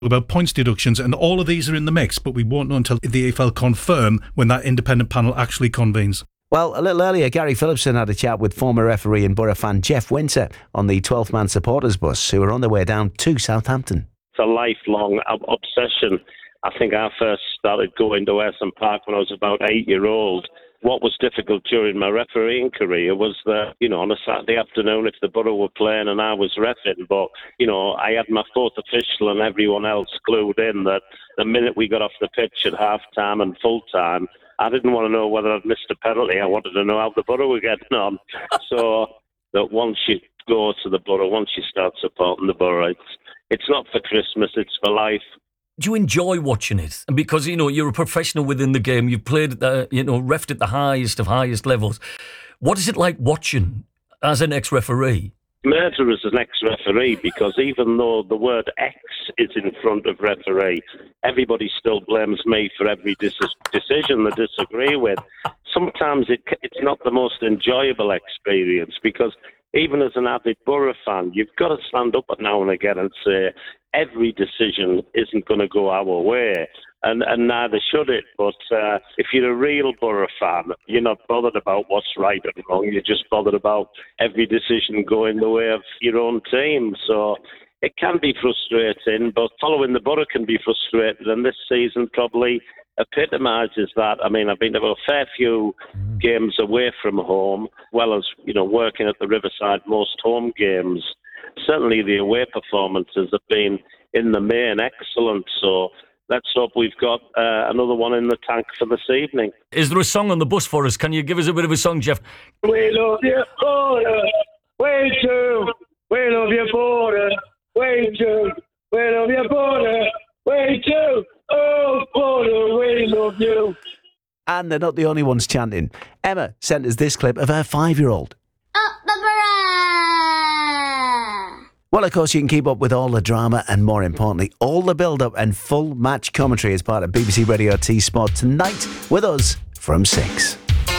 about points deductions, and all of these are in the mix, but we won't know until the AFL confirm when that independent panel actually convenes. Well, a little earlier, Gary Phillipson had a chat with former referee and Borough fan Jeff Winter on the 12th Man supporters bus, who were on their way down to Southampton. It's a lifelong obsession. I think I first started going to Ayresome Park when I was about 8-year-old. What was difficult during my refereeing career was that, on a Saturday afternoon, if the Borough were playing and I was reffing, but, I had my fourth official and everyone else clued in that the minute we got off the pitch at half-time and full-time, I didn't want to know whether I'd missed a penalty. I wanted to know how the Borough were getting on. So that once you go to the Borough, once you start supporting the Borough, it's not for Christmas, it's for life. Do you enjoy watching it? And because, you're a professional within the game, you've played, reffed at the highest of highest levels. What is it like watching as an ex-referee? Murder as an ex-referee, because even though the word ex is in front of referee, everybody still blames me for every decision they disagree with. Sometimes it's not the most enjoyable experience, because even as an avid Borough fan, you've got to stand up now and again and say, every decision isn't going to go our way, and neither should it. But if you're a real Borough fan, you're not bothered about what's right and wrong. You're just bothered about every decision going the way of your own team. So it can be frustrating, but following the Borough can be frustrating, and this season probably epitomises that. I mean, I've been to a fair few games away from home, well as, working at the Riverside, most home games. Certainly the away performances have been, in the main, excellent. So let's hope we've got another one in the tank for this evening. Is there a song on the bus for us? Can you give us a bit of a song, Jeff? We love your Borough, way too. We love your Borough, way too. We love your Borough, way too. Oh, Borough, we love you. And they're not the only ones chanting. Emma sent us this clip of her 5-year-old. Up the Borough! Well, of course, you can keep up with all the drama and, more importantly, all the build-up and full match commentary as part of BBC Radio T Sport tonight with us from 6.